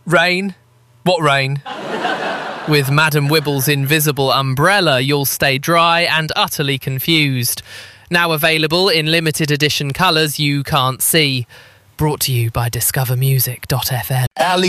Rain? What rain? With Madam Wibble's invisible umbrella, you'll stay dry and utterly confused. Now available in limited edition colours you can't see. Brought to you by discovermusic.fm.